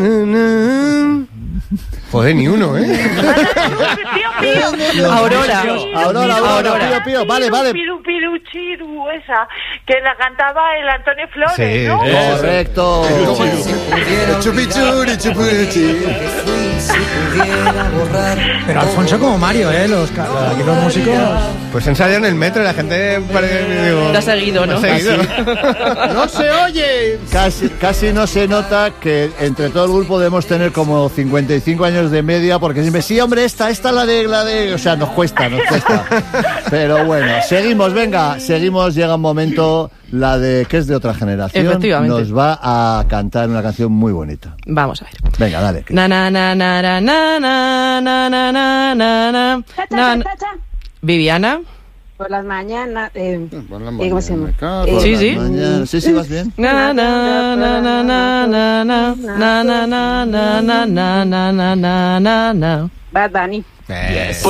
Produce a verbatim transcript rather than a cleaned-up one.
Joder, ni uno, ¿eh? Aurora. Aurora, Aurora, Pío, Pío. Vale, vale. Piru, piru, chiru, esa, que la cantaba el Antonio Flores, Sí, ¿no? Correcto. Chupichuri, chupichi. Pero Alfonso como Mario, ¿eh? Los, aquí los músicos... Pues ensayan en el metro y la gente parece, digo, Te ha seguido, ¿no? te ha seguido. ¡No se oye! Casi, casi no se nota que entre todo el grupo debemos tener como cincuenta y cinco años de media, porque siempre, sí, hombre, esta, esta la de, la de... O sea, nos cuesta, nos cuesta. Pero bueno, seguimos, venga, seguimos, llega un momento, la de, que es de otra generación, Efectivamente. nos va a cantar una canción muy bonita. Vamos a ver. Venga, dale. Na na na na na na na na na na na na na. Viviana. Por las mañanas, eh, Por la eh, ¿cómo se llama? mañana, Eh, por Sí, las sí. mañanas. Sí, sí, vas bien. Na na na na na na na na na na na na na na na na. Bad Bunny. Eh,